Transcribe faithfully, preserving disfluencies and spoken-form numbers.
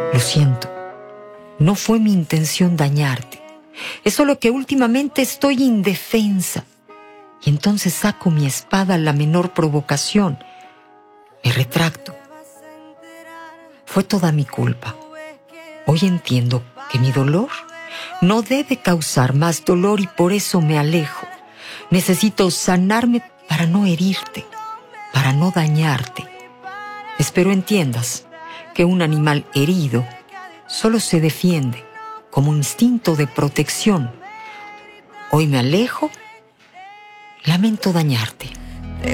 Lo siento, no fue mi intención dañarte. Es solo que últimamente estoy indefensa. Y entonces saco mi espada a la menor provocación. Me retracto. Fue toda mi culpa. Hoy entiendo que mi dolor no debe causar más dolor y por eso me alejo. Necesito sanarme para no herirte, para no dañarte. Espero entiendas que un animal herido solo se defiende como instinto de protección. Hoy me alejo, lamento dañarte.